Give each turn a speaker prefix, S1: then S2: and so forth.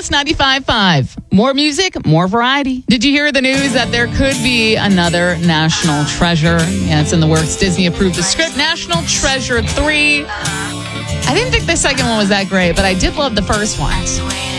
S1: Plus 95.5. More music, more variety. Did you hear the news that there could be another National Treasure? Yeah, it's in the works. Disney approved the script, National Treasure 3. I didn't think the second one was that great, but I did love the first one.